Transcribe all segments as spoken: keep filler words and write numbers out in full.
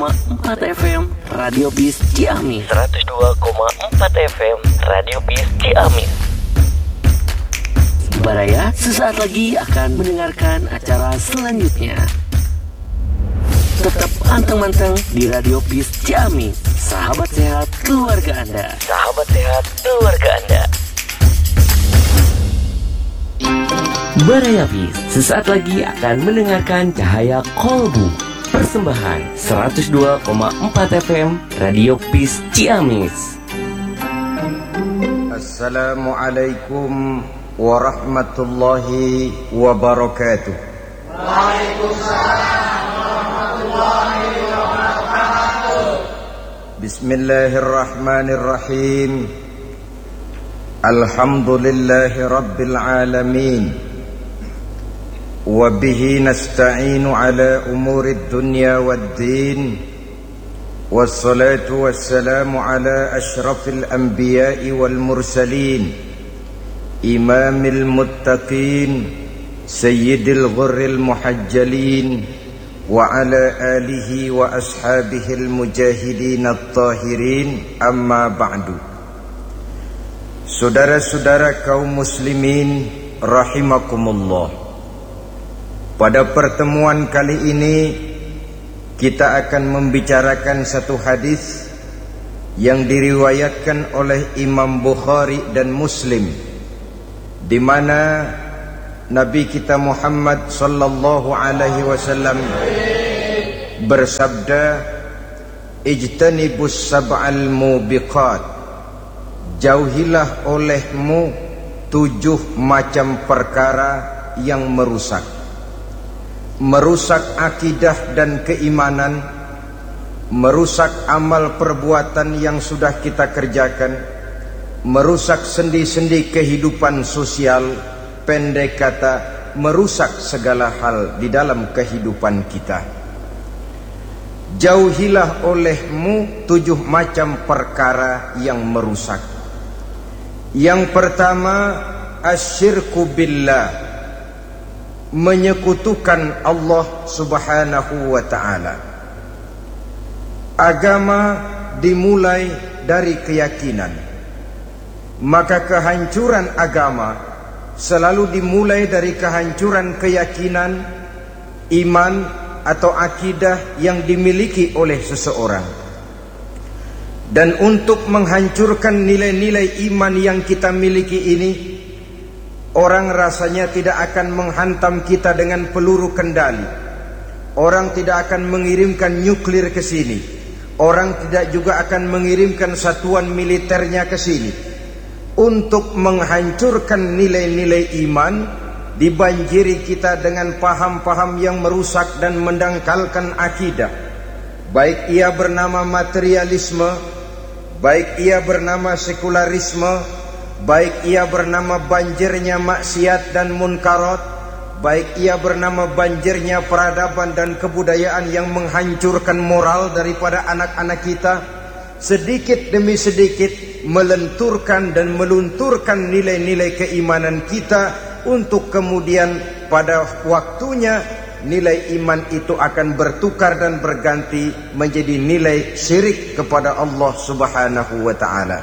koma empat F M Radio Peace Ciamis. seratus dua koma empat F M Radio Peace Ciamis. Baraya sesaat lagi akan mendengarkan acara selanjutnya. Tetap panteng-panteng di Radio Peace Ciamis. Sahabat sehat keluarga Anda. Sahabat sehat keluarga Anda. Baraya Peace sesaat lagi akan mendengarkan Cahaya Kolbu. Persembahan seratus dua koma empat F M Radio Peace Ciamis. Assalamualaikum warahmatullahi wabarakatuh. Waalaikumsalam warahmatullahi wabarakatuh. Bismillahirrahmanirrahim. Alhamdulillahi rabbil alamin. Wabihi nasta'inu ala umurid dunya waddin. Wassalatu wassalamu ala ashrafil anbiya'i wal mursalin, imamil muttaqin, sayyidil ghurril muhajjalin, wa ala alihi wa ashabihil mujahidin at-tahirin, amma ba'du. Saudara-saudara kaum muslimin rahimakumullah, pada pertemuan kali ini kita akan membicarakan satu hadis yang diriwayatkan oleh Imam Bukhari dan Muslim, di mana Nabi kita Muhammad sallallahu alaihi wasallam bersabda, "Ijtanibus sab'al mubiqat." Jauhilah olehmu tujuh macam perkara yang merusak. Merusak akidah dan keimanan, merusak amal perbuatan yang sudah kita kerjakan, merusak sendi-sendi kehidupan sosial, pendek kata, merusak segala hal di dalam kehidupan kita. Jauhilah olehmu tujuh macam perkara yang merusak. Yang pertama, asyirku billah, menyekutukan Allah subhanahu wa ta'ala. Agama dimulai dari keyakinan, maka kehancuran agama selalu dimulai dari kehancuran keyakinan, iman atau akidah yang dimiliki oleh seseorang. Dan untuk menghancurkan nilai-nilai iman yang kita miliki ini, orang rasanya tidak akan menghantam kita dengan peluru kendali. Orang tidak akan mengirimkan nuklir ke sini. Orang tidak juga akan mengirimkan satuan militernya ke sini. Untuk menghancurkan nilai-nilai iman, dibanjiri kita dengan paham-paham yang merusak dan mendangkalkan akidah. Baik ia bernama materialisme, baik ia bernama sekularisme, baik ia bernama banjirnya maksiat dan munkarat, baik ia bernama banjirnya peradaban dan kebudayaan yang menghancurkan moral daripada anak-anak kita, sedikit demi sedikit melenturkan dan melunturkan nilai-nilai keimanan kita, untuk kemudian pada waktunya nilai iman itu akan bertukar dan berganti menjadi nilai syirik kepada Allah subhanahu wa ta'ala.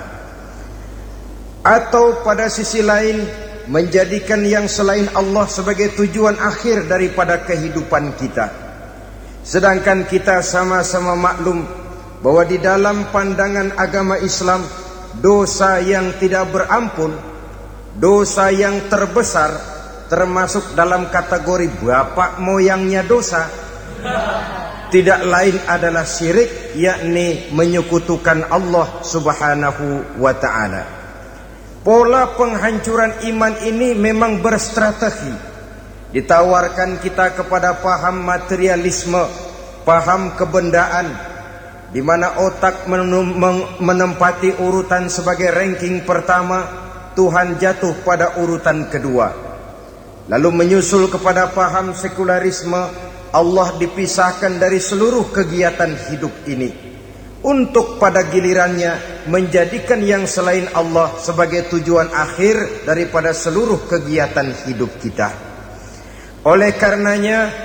Atau pada sisi lain, menjadikan yang selain Allah sebagai tujuan akhir daripada kehidupan kita. Sedangkan kita sama-sama maklum bahwa di dalam pandangan agama Islam, dosa yang tidak berampun, dosa yang terbesar, termasuk dalam kategori bapak moyangnya dosa, tidak lain adalah syirik, yakni menyekutukan Allah subhanahu wa ta'ala. Pola penghancuran iman ini memang berstrategi. Ditawarkan kita kepada paham materialisme, paham kebendaan, di mana otak menempati urutan sebagai ranking pertama, Tuhan jatuh pada urutan kedua. Lalu menyusul kepada paham sekularisme, Allah dipisahkan dari seluruh kegiatan hidup ini, untuk pada gilirannya menjadikan yang selain Allah sebagai tujuan akhir daripada seluruh kegiatan hidup kita. Oleh karenanya,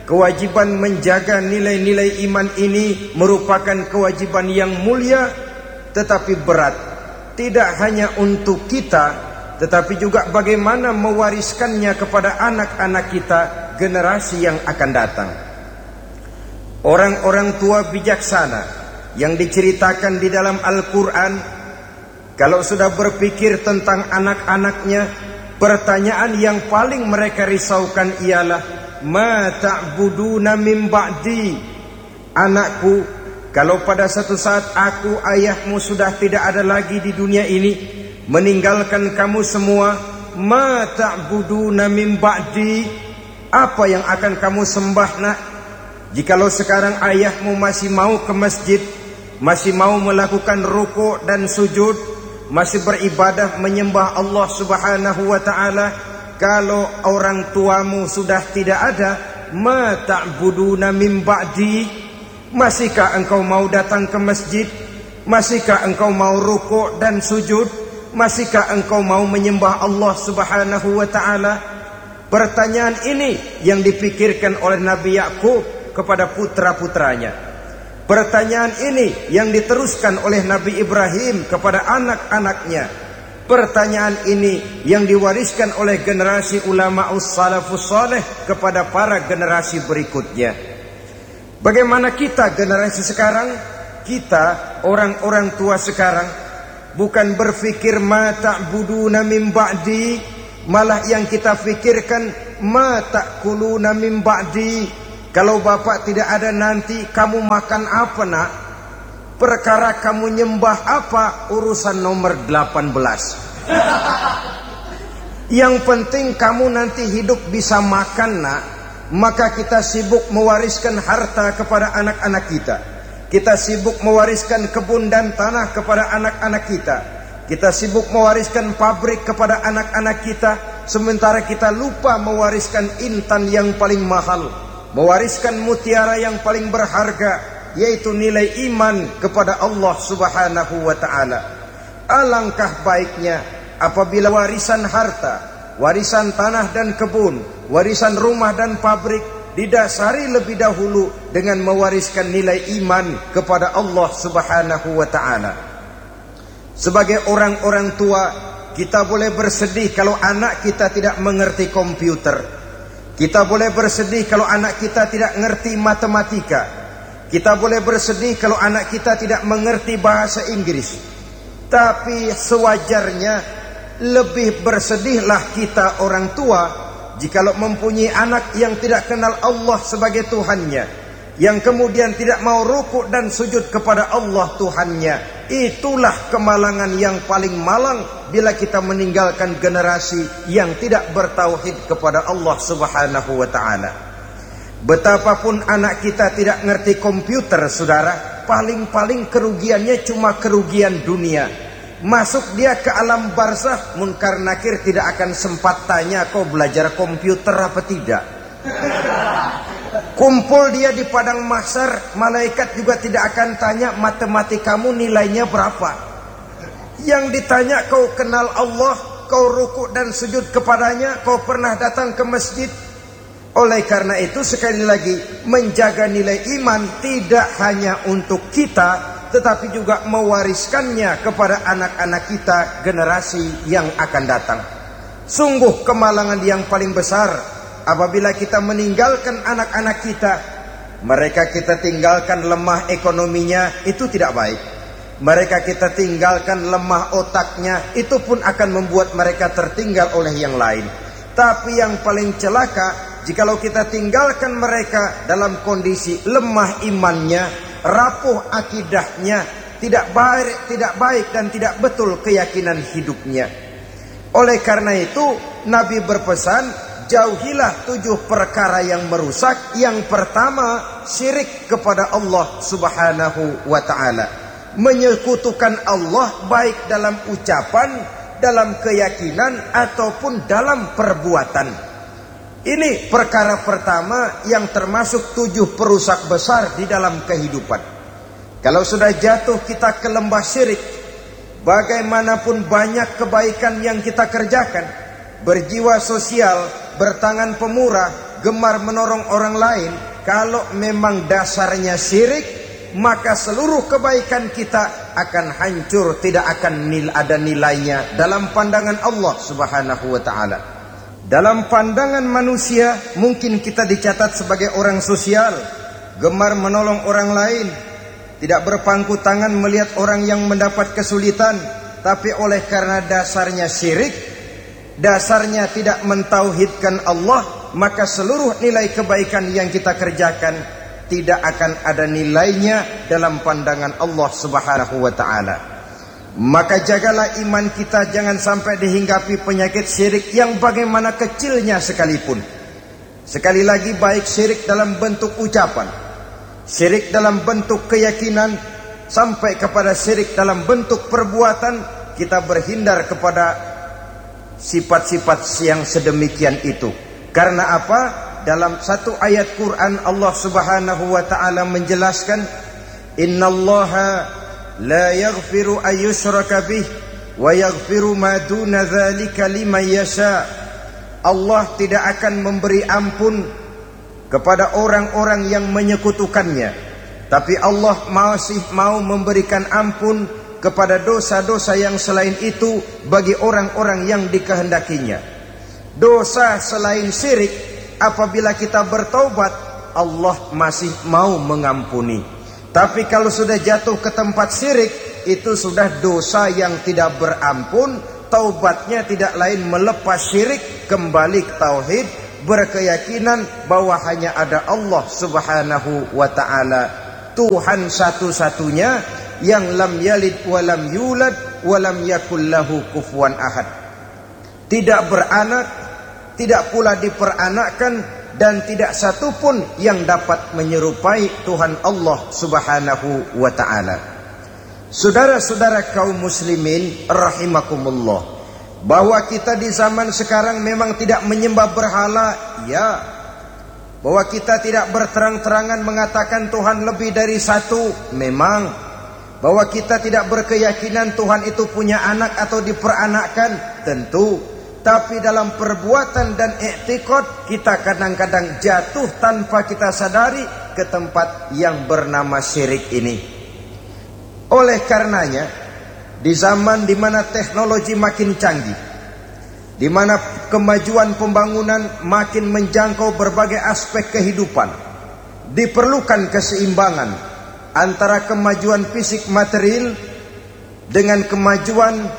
Kewajiban menjaga nilai-nilai iman ini merupakan kewajiban yang mulia tetapi berat. Tidak hanya untuk kita, tetapi juga bagaimana mewariskannya kepada anak-anak kita, generasi yang akan datang. Orang-orang tua bijaksana yang diceritakan di dalam Al-Quran, kalau sudah berpikir tentang anak-anaknya, pertanyaan yang paling mereka risaukan ialah ma ta'buduna min ba'di. Anakku, kalau pada satu saat aku, ayahmu sudah tidak ada lagi di dunia ini, meninggalkan kamu semua, ma ta'buduna min ba'di, apa yang akan kamu sembah nak? Jikalau sekarang ayahmu masih mau ke masjid, masih mau melakukan ruku' dan sujud, masih beribadah menyembah Allah Subhanahu wa ta'ala, kalau orang tuamu sudah tidak ada, ma ta'buduna min ba'di, masihkah engkau mau datang ke masjid? Masihkah engkau mau rukuk dan sujud? Masihkah engkau mau menyembah Allah Subhanahu wa ta'ala? Pertanyaan ini yang dipikirkan oleh Nabi Yakub kepada putra-putranya. Pertanyaan ini yang diteruskan oleh Nabi Ibrahim kepada anak-anaknya. Pertanyaan ini yang diwariskan oleh generasi ulama salafus saleh kepada para generasi berikutnya. Bagaimana kita generasi sekarang? Kita orang-orang tua sekarang bukan berfikir ma ta'buduna min ba'di, malah yang kita fikirkan ma ta'kuluna min ba'di. Kalau bapak tidak ada nanti kamu makan apa nak? Perkara kamu nyembah apa, urusan nomor delapan belas. Yang penting kamu nanti hidup bisa makan nak. Maka kita sibuk mewariskan harta kepada anak-anak kita. Kita sibuk mewariskan kebun dan tanah kepada anak-anak kita. Kita sibuk mewariskan pabrik kepada anak-anak kita, sementara kita lupa mewariskan intan yang paling mahal, mewariskan mutiara yang paling berharga, yaitu nilai iman kepada Allah Subhanahu wa ta'ala. Alangkah baiknya apabila warisan harta, warisan tanah dan kebun, warisan rumah dan pabrik didasari lebih dahulu dengan mewariskan nilai iman kepada Allah Subhanahu wa ta'ala. Sebagai orang-orang tua, kita boleh bersedih kalau anak kita tidak mengerti komputer. Kita boleh bersedih kalau anak kita tidak mengerti matematika. Kita boleh bersedih kalau anak kita tidak mengerti bahasa Inggris. Tapi sewajarnya lebih bersedihlah kita orang tua jikalau mempunyai anak yang tidak kenal Allah sebagai Tuhannya, yang kemudian tidak mau rukuk dan sujud kepada Allah Tuhannya. Itulah kemalangan yang paling malang bila kita meninggalkan generasi yang tidak bertauhid kepada Allah Subhanahu wa ta'ala. Betapapun anak kita tidak ngerti komputer, saudara, paling-paling kerugiannya cuma kerugian dunia. Masuk dia ke alam barzakh, munkar nakir tidak akan sempat tanya kau belajar komputer apa tidak. Kumpul dia di padang mahsyar, malaikat juga tidak akan tanya matematikamu nilainya berapa. Yang ditanya kau kenal Allah, kau rukuk dan sujud kepadanya, kau pernah datang ke masjid. Oleh karena itu sekali lagi, menjaga nilai iman tidak hanya untuk kita, tetapi juga mewariskannya kepada anak-anak kita, generasi yang akan datang. Sungguh kemalangan yang paling besar apabila kita meninggalkan anak-anak kita. Mereka kita tinggalkan lemah ekonominya, itu tidak baik. Mereka kita tinggalkan lemah otaknya, itu pun akan membuat mereka tertinggal oleh yang lain. Tapi yang paling celaka, jikalau kita tinggalkan mereka dalam kondisi lemah imannya, rapuh akidahnya, tidak baik, tidak baik dan tidak betul keyakinan hidupnya. Oleh karena itu, Nabi berpesan, jauhilah tujuh perkara yang merusak. Yang pertama, syirik kepada Allah Subhanahu wa ta'ala. Menyekutukan Allah baik dalam ucapan, dalam keyakinan ataupun dalam perbuatan. Ini perkara pertama yang termasuk tujuh perusak besar di dalam kehidupan. Kalau sudah jatuh kita ke lembah syirik, bagaimanapun banyak kebaikan yang kita kerjakan, berjiwa sosial, bertangan pemurah, gemar menolong orang lain, kalau memang dasarnya syirik, maka seluruh kebaikan kita akan hancur, tidak akan nil ada nilainya dalam pandangan Allah Subhanahu wa taala. Dalam pandangan manusia mungkin kita dicatat sebagai orang sosial, gemar menolong orang lain, tidak berpangku tangan melihat orang yang mendapat kesulitan, tapi oleh karena dasarnya syirik, dasarnya tidak mentauhidkan Allah, maka seluruh nilai kebaikan yang kita kerjakan tidak akan ada nilainya dalam pandangan Allah Subhanahu wa taala. Maka jagalah iman kita jangan sampai dihinggapi penyakit syirik yang bagaimana kecilnya sekalipun. Sekali lagi, baik syirik dalam bentuk ucapan, syirik dalam bentuk keyakinan, sampai kepada syirik dalam bentuk perbuatan, kita berhindar kepada sifat-sifat yang sedemikian itu. Karena apa? Dalam satu ayat Quran Allah Subhanahu wa taala menjelaskan, innallaha la yaghfiru ayyushraka bih wa yaghfiru ma duna dzalika liman yasha. Allah tidak akan memberi ampun kepada orang-orang yang menyekutukannya, tapi Allah masih mau memberikan ampun kepada dosa-dosa yang selain itu bagi orang-orang yang dikehendakinya. Dosa selain syirik, apabila kita bertaubat, Allah masih mau mengampuni. Tapi kalau sudah jatuh ke tempat syirik, itu sudah dosa yang tidak berampun. Taubatnya tidak lain melepas syirik, kembali ke tauhid, berkeyakinan bahwa hanya ada Allah Subhanahu wa ta'ala, Tuhan satu-satunya yang lam yalid walam yulad walam yakul lahu kufuwan ahad. Tidak beranak, tidak pula diperanakkan, dan tidak satu pun yang dapat menyerupai Tuhan Allah Subhanahu wa ta'ala. Saudara-saudara kaum muslimin rahimakumullah, bahwa kita di zaman sekarang memang tidak menyembah berhala, ya. Bahwa kita tidak berterang-terangan mengatakan Tuhan lebih dari satu, memang. Bahwa kita tidak berkeyakinan Tuhan itu punya anak atau diperanakkan, tentu. Tapi dalam perbuatan dan i'tiqad, kita kadang-kadang jatuh tanpa kita sadari ke tempat yang bernama syirik ini. Oleh karenanya, di zaman di mana teknologi makin canggih, di mana kemajuan pembangunan makin menjangkau berbagai aspek kehidupan, diperlukan keseimbangan antara kemajuan fisik material dengan kemajuan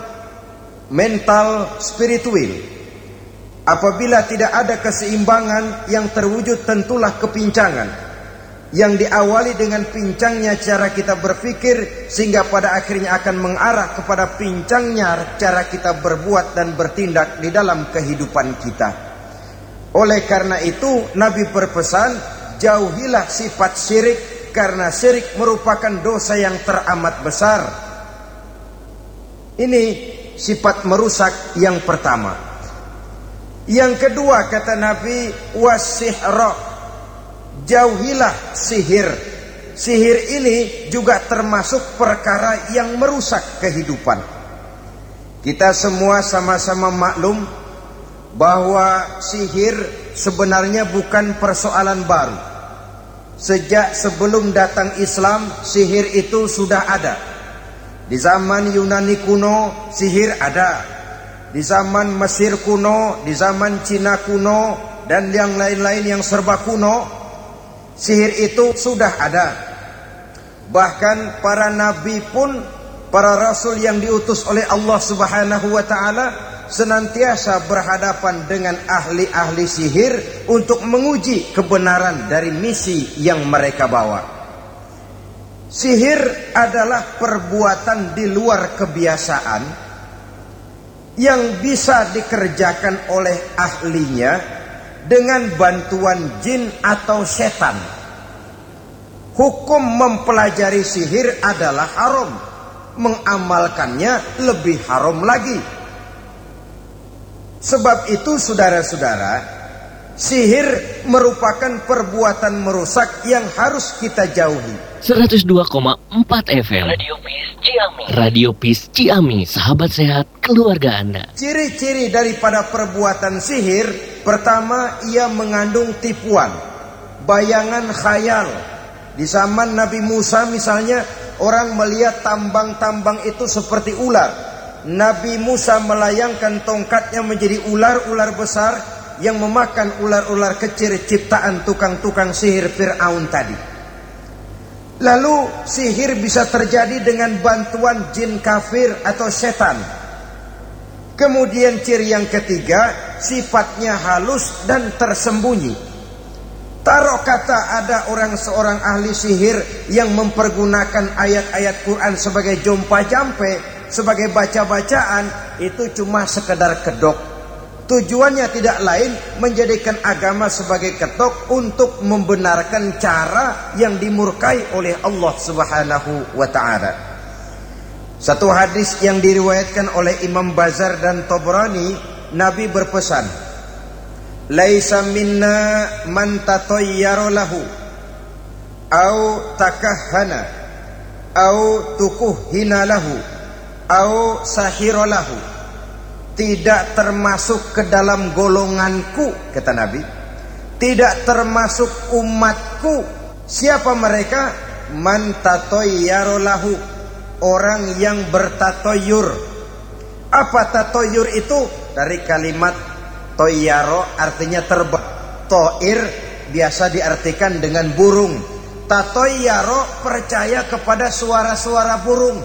mental spiritual. Apabila tidak ada keseimbangan, yang terwujud tentulah kepincangan, yang diawali dengan pincangnya cara kita berpikir, sehingga pada akhirnya akan mengarah kepada pincangnya cara kita berbuat dan bertindak di dalam kehidupan kita. Oleh karena itu Nabi berpesan, jauhilah sifat syirik, karena syirik merupakan dosa yang teramat besar. Ini sifat merusak yang pertama. Yang kedua, kata Nabi, wasihra, jauhilah sihir. Sihir ini juga termasuk perkara yang merusak kehidupan. Kita semua sama-sama maklum bahwa sihir sebenarnya bukan persoalan baru. Sejak sebelum datang Islam, sihir itu sudah ada. Di zaman Yunani kuno, sihir ada. Di zaman Mesir kuno, di zaman Cina kuno, dan yang lain-lain yang serba kuno, sihir itu sudah ada. Bahkan para nabi pun, para rasul yang diutus oleh Allah Subhanahu wa ta'ala, senantiasa berhadapan dengan ahli-ahli sihir untuk menguji kebenaran dari misi yang mereka bawa. Sihir adalah perbuatan di luar kebiasaan yang bisa dikerjakan oleh ahlinya dengan bantuan jin atau setan. Hukum mempelajari sihir adalah haram, mengamalkannya lebih haram lagi. Sebab itu saudara-saudara, sihir merupakan perbuatan merusak yang harus kita jauhi. seratus dua koma empat F M Radio Peace Ciami. Radio Peace Ciami, sahabat sehat keluarga Anda. Ciri-ciri daripada perbuatan sihir Pertama, ia mengandung tipuan, bayangan khayal. Di zaman Nabi Musa misalnya, orang melihat tambang-tambang itu seperti ular. Nabi Musa melayangkan tongkatnya menjadi ular-ular besar yang memakan ular-ular kecil ciptaan tukang-tukang sihir Fir'aun tadi. Lalu sihir bisa terjadi dengan bantuan jin kafir atau setan. Kemudian ciri yang ketiga, sifatnya halus dan tersembunyi. Taruh kata ada orang seorang ahli sihir yang mempergunakan ayat-ayat Quran sebagai jompa-jampe, sebagai baca-bacaan, itu cuma sekedar kedok. Tujuannya tidak lain menjadikan agama sebagai ketok untuk membenarkan cara yang dimurkai oleh Allah Subhanahu wa ta'ala. Satu hadis yang diriwayatkan oleh Imam Bazar dan Tabrani, Nabi berpesan, "Laisa minna man tatayyara lahu au takahhana au tukuhhina lahu au sahira lahu." Tidak termasuk ke dalam golonganku, kata Nabi. Tidak termasuk umatku. Siapa mereka? Man tatayyara lahu, orang yang bertatoyur. Apa tatoyur itu? Dari kalimat toyaro, artinya terbang. Toir biasa diartikan dengan burung. Tatoyaro percaya kepada suara-suara burung.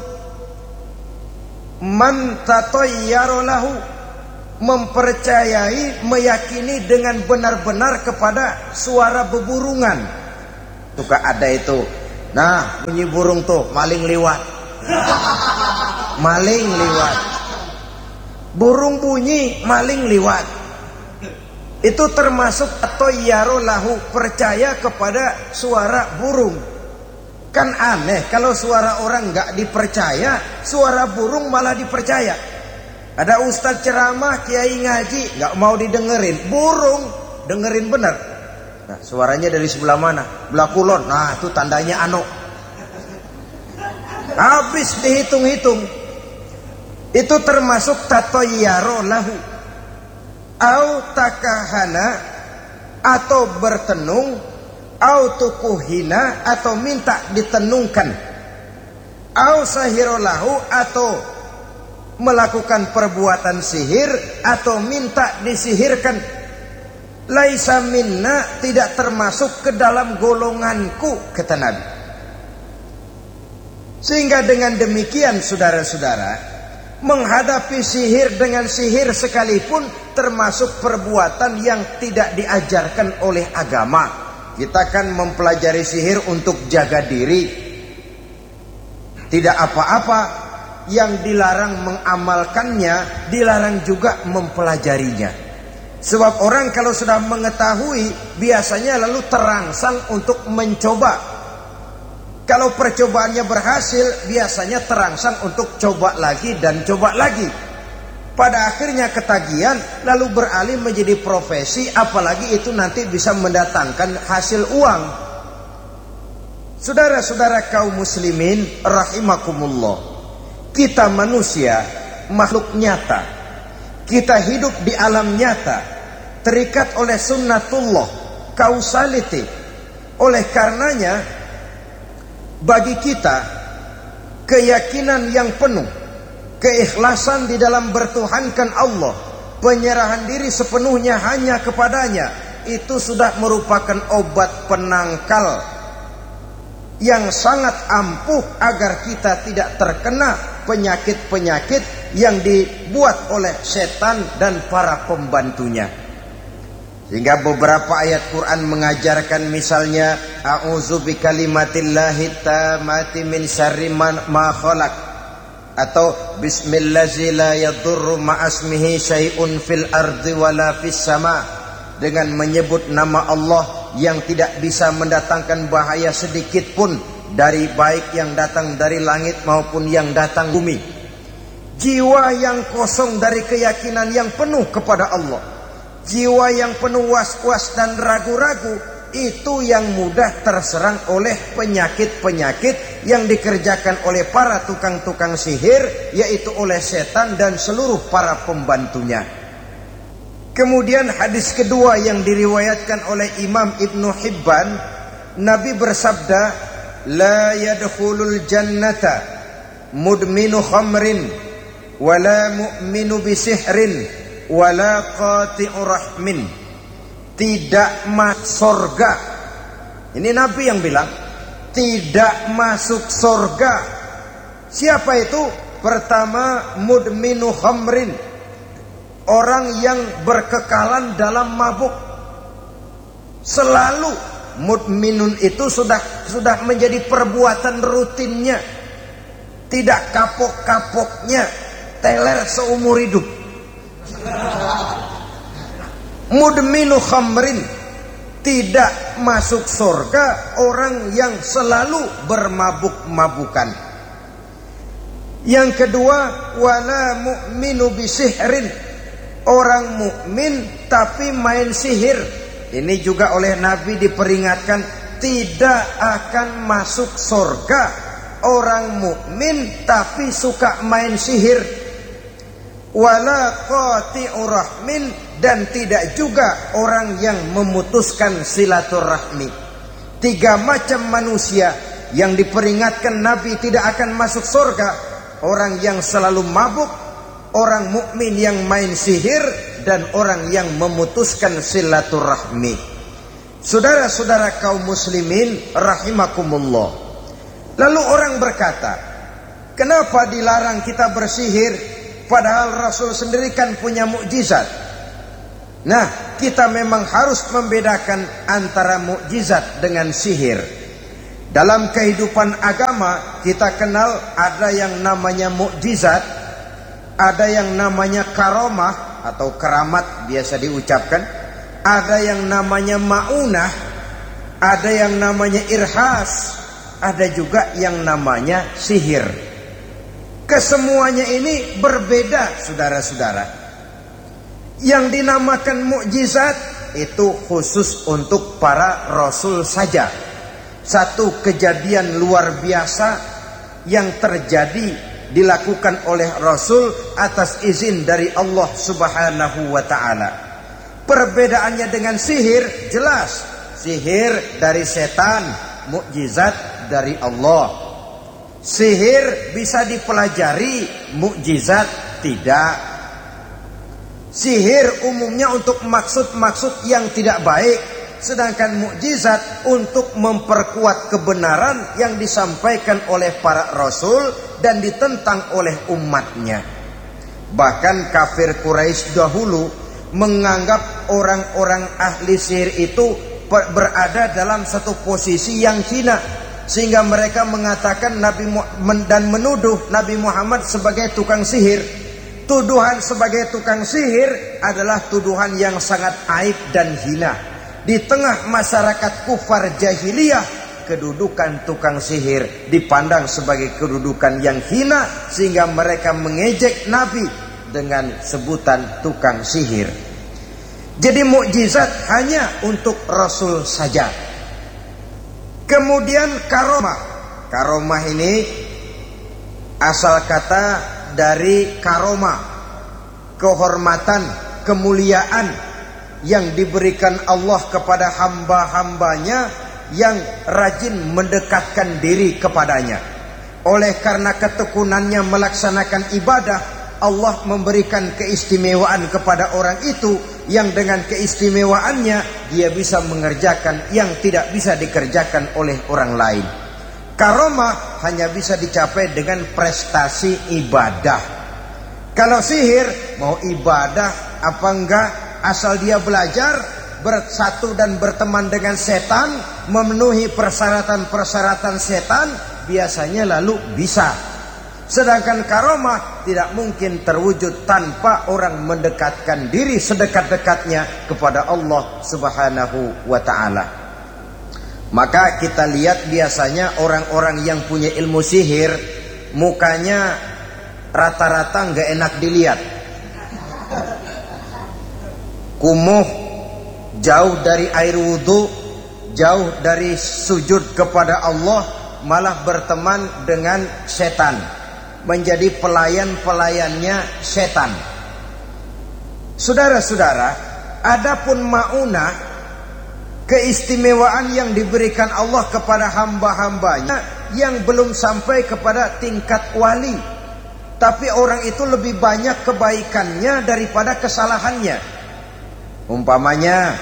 Man tatoyaro lahu, mempercayai, meyakini dengan benar-benar kepada suara beburungan. Suka ada itu. Nah, bunyi burung tuh, maling liwat. Maling liwat. Burung bunyi, maling liwat. Itu termasuk tatoyaro lahu, percaya kepada suara burung. Kan aneh kalau suara orang nggak dipercaya, suara burung malah dipercaya. Ada ustadz ceramah, kiai ngaji, nggak mau didengerin, burung dengerin bener. Nah, suaranya dari sebelah mana? Belah kulon. Nah, itu tandanya anu. Habis dihitung-hitung. Itu termasuk tatoyaro lahu. Au takahana, atau bertenung, au tukuhina, atau minta ditenungkan, au sahiro lahu, atau melakukan perbuatan sihir, atau minta disihirkan. Laisa minna, tidak termasuk ke dalam golonganku, kata Nabi. Sehingga dengan demikian saudara-saudara, menghadapi sihir dengan sihir sekalipun termasuk perbuatan yang tidak diajarkan oleh agama. Kita kan mempelajari sihir untuk jaga diri, tidak apa-apa. Yang dilarang mengamalkannya, dilarang juga mempelajarinya. Sebab orang kalau sudah mengetahui, biasanya lalu terangsang untuk mencoba. Kalau percobaannya berhasil, biasanya terangsang untuk coba lagi dan coba lagi. Pada akhirnya ketagihan, lalu beralih menjadi profesi, apalagi itu nanti bisa mendatangkan hasil uang. Saudara-saudara kaum muslimin rahimakumullah, kita manusia makhluk nyata. Kita hidup di alam nyata, terikat oleh sunnatullah, causality. Oleh karenanya, bagi kita keyakinan yang penuh, keikhlasan di dalam bertuhankan Allah, penyerahan diri sepenuhnya hanya kepadanya, itu sudah merupakan obat penangkal yang sangat ampuh agar kita tidak terkena penyakit-penyakit yang dibuat oleh setan dan para pembantunya. Sehingga beberapa ayat Quran mengajarkan, misalnya a'udzu bikalimatillahi tammati min syarri ma khalaq, atau bismillazi la yadurru ma'asmihi syai'un fil ardi wala fis sama, dengan menyebut nama Allah yang tidak bisa mendatangkan bahaya sedikit pun dari baik yang datang dari langit maupun yang datang bumi. Jiwa yang kosong dari keyakinan yang penuh kepada Allah, jiwa yang penuh was-was dan ragu-ragu, itu yang mudah terserang oleh penyakit-penyakit yang dikerjakan oleh para tukang-tukang sihir, yaitu oleh setan dan seluruh para pembantunya. Kemudian hadis kedua yang diriwayatkan oleh Imam Ibnu Hibban, Nabi bersabda, la yadkhulul jannata mudminu khamrin wala mu'minu bisihrin wala qati'u rahmin. Tidak masuk surga. Ini Nabi yang bilang, tidak masuk surga. Siapa itu? Pertama, mudminu khamrin, orang yang berkekalan dalam mabuk. Selalu mudminun itu sudah sudah menjadi perbuatan rutinnya, tidak kapok-kapoknya, teler seumur hidup. Mudminu khamrin, tidak masuk surga orang yang selalu bermabuk-mabukan. Yang kedua, wala mu'minu bisihrin, orang mukmin tapi main sihir. Ini juga oleh Nabi diperingatkan, tidak akan masuk surga orang mukmin tapi suka main sihir. Wala qati'u rahmin, dan tidak juga orang yang memutuskan silaturahmi. Tiga macam manusia yang diperingatkan Nabi tidak akan masuk surga: orang yang selalu mabuk, orang mukmin yang main sihir, dan orang yang memutuskan silaturahmi. Saudara-saudara kaum muslimin rahimakumullah. Lalu orang berkata, kenapa dilarang kita bersihir padahal Rasul sendiri kan punya mukjizat? Nah, kita memang harus membedakan antara mukjizat dengan sihir. Dalam kehidupan agama kita kenal ada yang namanya mukjizat, ada yang namanya karomah atau keramat biasa diucapkan, ada yang namanya maunah, ada yang namanya irhas, ada juga yang namanya sihir. Kesemuanya ini berbeda, saudara-saudara. Yang dinamakan mukjizat itu khusus untuk para rasul saja. Satu kejadian luar biasa yang terjadi dilakukan oleh Rasul atas izin dari Allah Subhanahu wa ta'ala. Perbedaannya dengan sihir jelas. Sihir dari setan, mukjizat dari Allah. Sihir bisa dipelajari, mukjizat tidak. Sihir umumnya untuk maksud-maksud yang tidak baik, sedangkan mukjizat untuk memperkuat kebenaran yang disampaikan oleh para rasul dan ditentang oleh umatnya. Bahkan kafir Quraisy dahulu menganggap orang-orang ahli sihir itu berada dalam satu posisi yang hina, sehingga mereka mengatakan Nabi dan menuduh Nabi Muhammad sebagai tukang sihir. Tuduhan sebagai tukang sihir adalah tuduhan yang sangat aib dan hina. Di tengah masyarakat kufar jahiliyah, kedudukan tukang sihir dipandang sebagai kedudukan yang hina, sehingga mereka mengejek Nabi dengan sebutan tukang sihir. Jadi mukjizat hanya untuk Rasul saja. Kemudian karomah. Karomah ini asal kata dari karomah, kehormatan, kemuliaan yang diberikan Allah kepada hamba-hambanya yang rajin mendekatkan diri kepadanya. Oleh karena ketekunannya melaksanakan ibadah, Allah memberikan keistimewaan kepada orang itu, yang dengan keistimewaannya dia bisa mengerjakan yang tidak bisa dikerjakan oleh orang lain. Karomah hanya bisa dicapai dengan prestasi ibadah. Kalau sihir, mau ibadah apa enggak, asal dia belajar, bersatu dan berteman dengan setan, memenuhi persyaratan-persyaratan setan, biasanya lalu bisa. Sedangkan karomah tidak mungkin terwujud tanpa orang mendekatkan diri sedekat-dekatnya kepada Allah Subhanahu wa ta'ala. Maka kita lihat biasanya orang-orang yang punya ilmu sihir, mukanya rata-rata nggak enak dilihat. Kumuh, jauh dari air wudhu, jauh dari sujud kepada Allah, malah berteman dengan setan, menjadi pelayan-pelayannya setan. Saudara-saudara, adapun maunah, keistimewaan yang diberikan Allah kepada hamba-hambanya yang belum sampai kepada tingkat wali, tapi orang itu lebih banyak kebaikannya daripada kesalahannya. Umpamanya,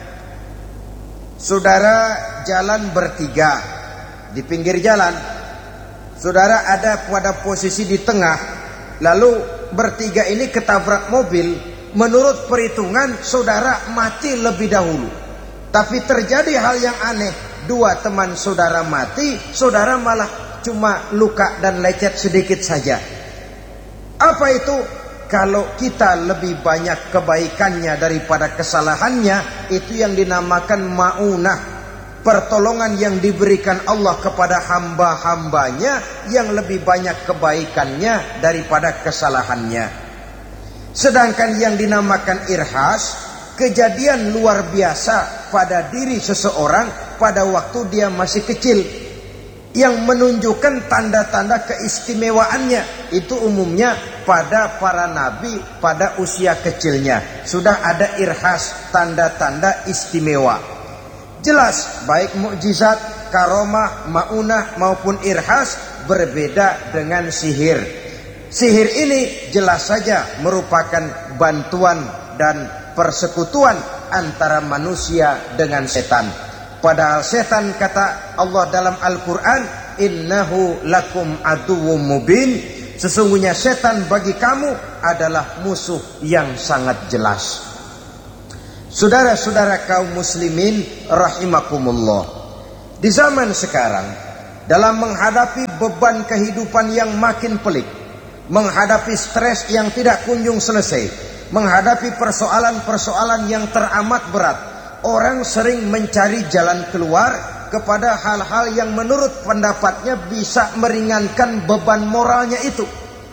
saudara jalan bertiga di pinggir jalan, saudara ada pada posisi di tengah, lalu bertiga ini ketabrak mobil. Menurut perhitungan saudara mati lebih dahulu, tapi terjadi hal yang aneh, dua teman saudara mati, saudara malah cuma luka dan lecet sedikit saja. Apa itu? Kalau kita lebih banyak kebaikannya daripada kesalahannya, itu yang dinamakan maunah, pertolongan yang diberikan Allah kepada hamba-hambanya yang lebih banyak kebaikannya daripada kesalahannya. Sedangkan yang dinamakan irhas, kejadian luar biasa pada diri seseorang pada waktu dia masih kecil, yang menunjukkan tanda-tanda keistimewaannya. Itu umumnya pada para nabi pada usia kecilnya sudah ada irhas, tanda-tanda istimewa. Jelas baik mukjizat, karomah, maunah maupun irhas berbeda dengan sihir. Sihir ini jelas saja merupakan bantuan dan persekutuan antara manusia dengan setan. Padahal setan, kata Allah dalam Al-Quran, innahu lakum aduwwum mubin, sesungguhnya setan bagi kamu adalah musuh yang sangat jelas. Saudara-saudara kaum muslimin rahimakumullah, di zaman sekarang dalam menghadapi beban kehidupan yang makin pelik, menghadapi stres yang tidak kunjung selesai, menghadapi persoalan-persoalan yang teramat berat, orang sering mencari jalan keluar kepada hal-hal yang menurut pendapatnya bisa meringankan beban moralnya itu.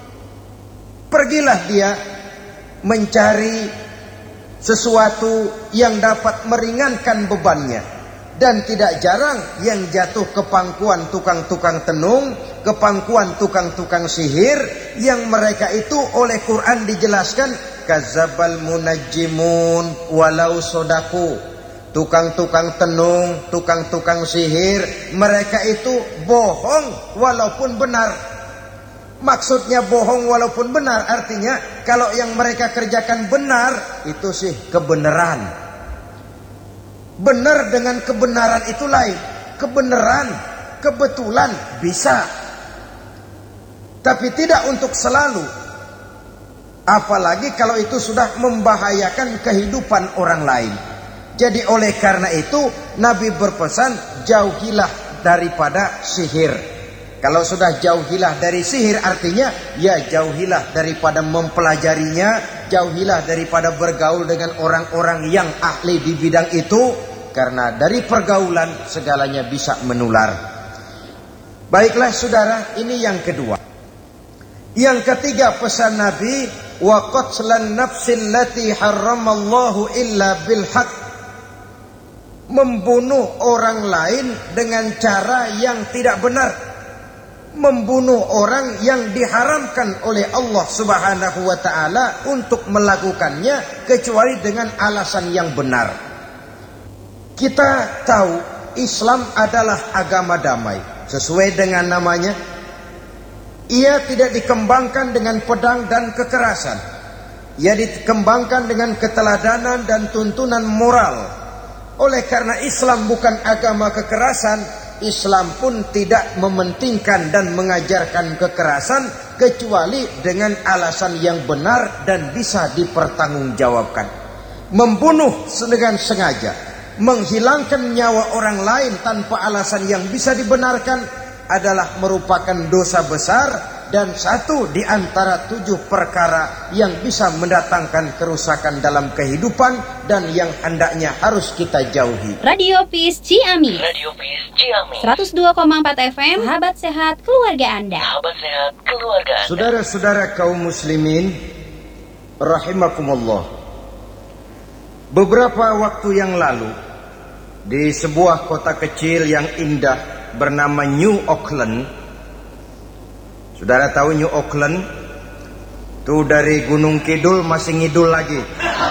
Pergilah dia mencari sesuatu yang dapat meringankan bebannya. Dan tidak jarang yang jatuh ke pangkuan tukang-tukang tenung, ke pangkuan tukang-tukang sihir, yang mereka itu oleh Quran dijelaskan kazabal munajjimun walau sodaku. Tukang-tukang tenung, tukang-tukang sihir, mereka itu bohong walaupun benar. Maksudnya bohong walaupun benar, artinya kalau yang mereka kerjakan benar, itu sih kebenaran. Benar dengan kebenaran itu lain. Kebenaran, kebetulan bisa, tapi tidak untuk selalu. Apalagi kalau itu sudah membahayakan kehidupan orang lain. Jadi oleh karena itu Nabi berpesan, jauhilah daripada sihir. Kalau sudah jauhilah dari sihir, artinya ya jauhilah daripada mempelajarinya, jauhilah daripada bergaul dengan orang-orang yang ahli di bidang itu, karena dari pergaulan segalanya bisa menular. Baiklah saudara, ini yang kedua. Yang ketiga pesan Nabi, wa qatlan nafsil lati harramallahu illa bil haq, membunuh orang lain dengan cara yang tidak benar, membunuh orang yang diharamkan oleh Allah Subhanahu wa taala untuk melakukannya kecuali dengan alasan yang benar. Kita tahu Islam adalah agama damai, sesuai dengan namanya. Ia tidak dikembangkan dengan pedang dan kekerasan. Ia dikembangkan dengan keteladanan dan tuntunan moral. Oleh karena Islam bukan agama kekerasan, Islam pun tidak mementingkan dan mengajarkan kekerasan kecuali dengan alasan yang benar dan bisa dipertanggungjawabkan. Membunuh dengan sengaja, menghilangkan nyawa orang lain tanpa alasan yang bisa dibenarkan adalah merupakan dosa besar dan satu di antara tujuh perkara yang bisa mendatangkan kerusakan dalam kehidupan dan yang hendaknya harus kita jauhi. Radio Peace Ciamis. Radio Peace Ciamis. seratus dua koma empat F M, sahabat sehat keluarga Anda. Sahabat sehat keluarga Anda. Saudara-saudara kaum muslimin rahimakumullah. Beberapa waktu yang lalu di sebuah kota kecil yang indah bernama New Auckland. Saudara tahu New Auckland? Tuh dari Gunung Kidul masih ngidul lagi.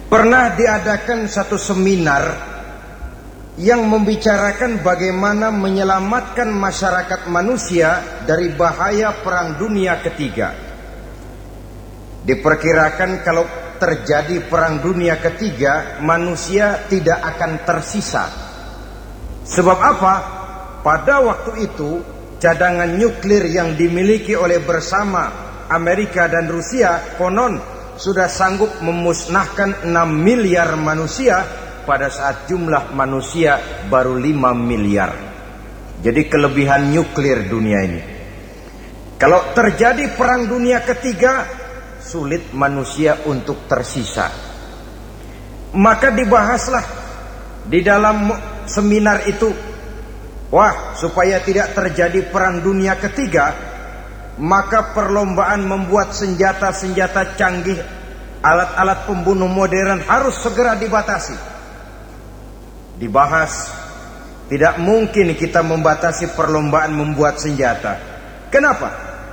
Pernah diadakan satu seminar yang membicarakan bagaimana menyelamatkan masyarakat manusia dari bahaya Perang Dunia Ketiga. Diperkirakan kalau terjadi Perang Dunia Ketiga, manusia tidak akan tersisa. Sebab apa? Pada waktu itu, cadangan nuklir yang dimiliki oleh bersama Amerika dan Rusia konon sudah sanggup memusnahkan enam miliar manusia pada saat jumlah manusia baru lima miliar. Jadi kelebihan nuklir dunia ini. Kalau terjadi Perang Dunia Ketiga, sulit manusia untuk tersisa. Maka dibahaslah di dalam seminar itu, wah, supaya tidak terjadi Perang Dunia Ketiga, maka perlombaan membuat senjata-senjata canggih, alat-alat pembunuh modern harus segera dibatasi. Dibahas, tidak mungkin kita membatasi perlombaan membuat senjata. Kenapa?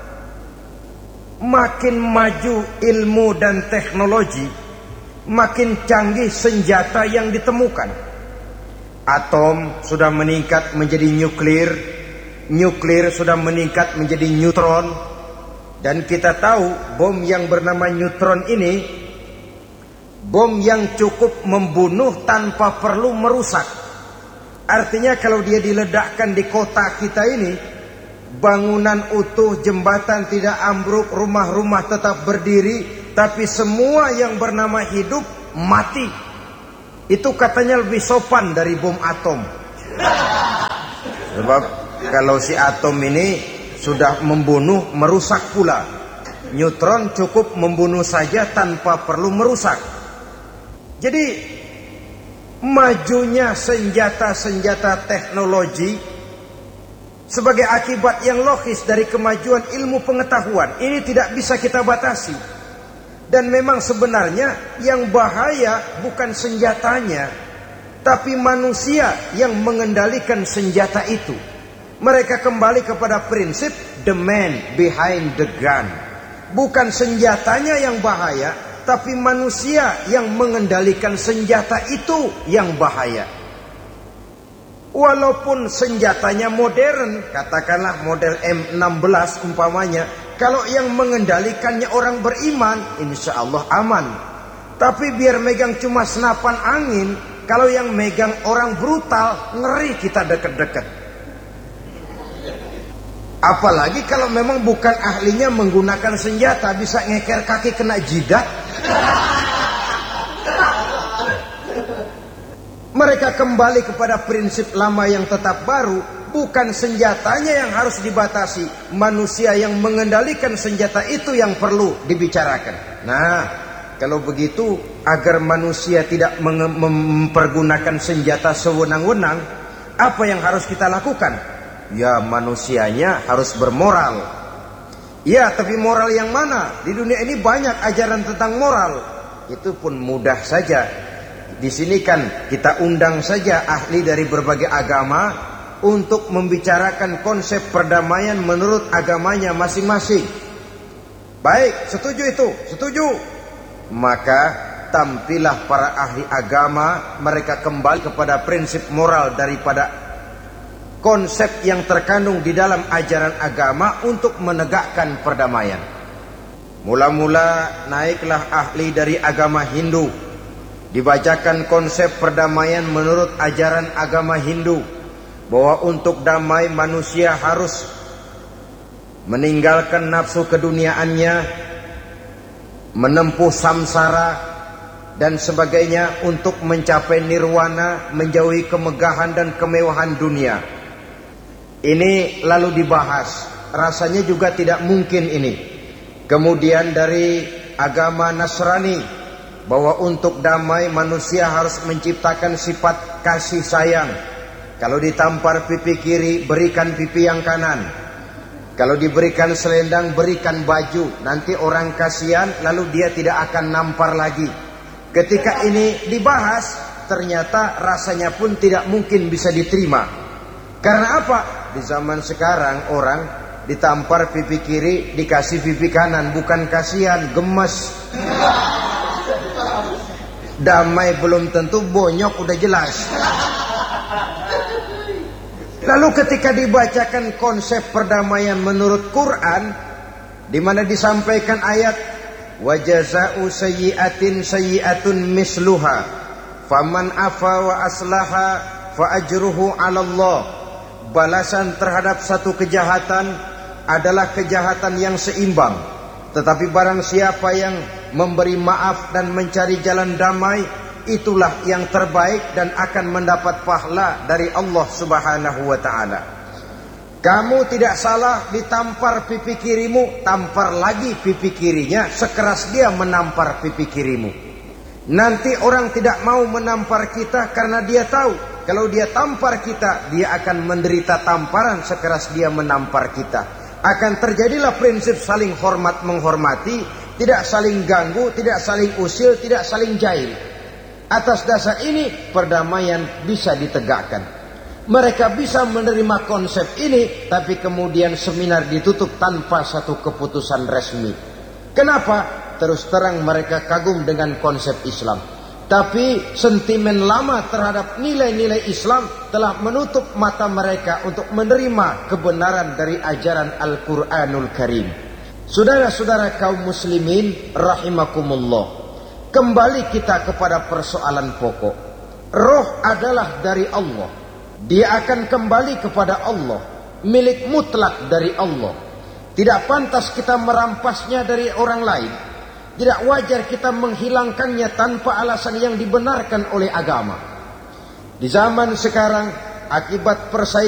Makin maju ilmu dan teknologi, makin canggih senjata yang ditemukan. Atom sudah meningkat menjadi nuklir, nuklir sudah meningkat menjadi neutron, dan kita tahu bom yang bernama neutron ini bom yang cukup membunuh tanpa perlu merusak. Artinya kalau dia diledakkan di kota kita ini, bangunan utuh, jembatan tidak ambruk, rumah-rumah tetap berdiri, tapi semua yang bernama hidup mati. Itu katanya lebih sopan dari bom atom. Sebab kalau si atom ini sudah membunuh, merusak pula. Neutron cukup membunuh saja tanpa perlu merusak. Jadi majunya senjata-senjata teknologi sebagai akibat yang logis dari kemajuan ilmu pengetahuan ini tidak bisa kita batasi. Dan memang sebenarnya yang bahaya bukan senjatanya, tapi manusia yang mengendalikan senjata itu. Mereka kembali kepada prinsip the man behind the gun. Bukan senjatanya yang bahaya, tapi manusia yang mengendalikan senjata itu yang bahaya. Walaupun senjatanya modern, katakanlah model M enam belas umpamanya, kalau yang mengendalikannya orang beriman, insya Allah aman. Tapi biar megang cuma senapan angin, kalau yang megang orang brutal, ngeri kita deket-deket. Apalagi kalau memang bukan ahlinya menggunakan senjata, bisa ngeker kaki kena jidat. Mereka kembali kepada prinsip lama yang tetap baru. Bukan senjatanya yang harus dibatasi, manusia yang mengendalikan senjata itu yang perlu dibicarakan. Nah, kalau begitu, agar manusia tidak mempergunakan senjata sewenang-wenang, apa yang harus kita lakukan? Ya, manusianya harus bermoral. Ya, tapi moral yang mana? Di dunia ini banyak ajaran tentang moral. Itu pun mudah saja. Di sini kan kita undang saja ahli dari berbagai agama untuk membicarakan konsep perdamaian menurut agamanya masing-masing. Baik, setuju itu, setuju. Maka tampillah para ahli agama, mereka kembali kepada prinsip moral daripada konsep yang terkandung di dalam ajaran agama untuk menegakkan perdamaian. Mula-mula naiklah ahli dari agama Hindu, dibacakan konsep perdamaian menurut ajaran agama Hindu, bahwa untuk damai manusia harus meninggalkan nafsu keduniaannya, menempuh samsara dan sebagainya untuk mencapai nirwana, menjauhi kemegahan dan kemewahan dunia. Ini lalu dibahas, rasanya juga tidak mungkin ini. Kemudian dari agama Nasrani, bahwa untuk damai manusia harus menciptakan sifat kasih sayang. Kalau ditampar pipi kiri, berikan pipi yang kanan. Kalau diberikan selendang, berikan baju. Nanti orang kasihan, lalu dia tidak akan nampar lagi. Ketika ini dibahas, ternyata rasanya pun tidak mungkin bisa diterima. Karena apa? Di zaman sekarang orang ditampar pipi kiri, dikasih pipi kanan. Bukan kasihan, gemes. Damai belum tentu, bonyok udah jelas. Lalu ketika dibacakan konsep perdamaian menurut Quran, di mana disampaikan ayat wa jazaa'u sayyi'atin sayyi'atun misluha faman afa wa aslaha fa ajruhu 'ala Allah. Balasan terhadap satu kejahatan adalah kejahatan yang seimbang. Tetapi barang siapa yang memberi maaf dan mencari jalan damai, itulah yang terbaik dan akan mendapat pahala dari Allah Subhanahu wa ta'ala. Kamu tidak salah ditampar pipi kirimu, tampar lagi pipi kirinya sekeras dia menampar pipi kirimu. Nanti orang tidak mau menampar kita karena dia tahu kalau dia tampar kita, dia akan menderita tamparan sekeras dia menampar kita. Akan terjadilah prinsip saling hormat menghormati, tidak saling ganggu, tidak saling usil, tidak saling jahil. Atas dasar ini perdamaian bisa ditegakkan. Mereka bisa menerima konsep ini, tapi kemudian seminar ditutup tanpa satu keputusan resmi. Kenapa? Terus terang mereka kagum dengan konsep Islam. Tapi sentimen lama terhadap nilai-nilai Islam telah menutup mata mereka untuk menerima kebenaran dari ajaran Al-Quranul Karim. Saudara-saudara kaum muslimin rahimakumullah, kembali kita kepada persoalan pokok. Roh adalah dari Allah. Dia akan kembali kepada Allah, milik mutlak dari Allah. Tidak pantas kita merampasnya dari orang lain. Tidak wajar kita menghilangkannya tanpa alasan yang dibenarkan oleh agama. Di zaman sekarang, akibat persaingan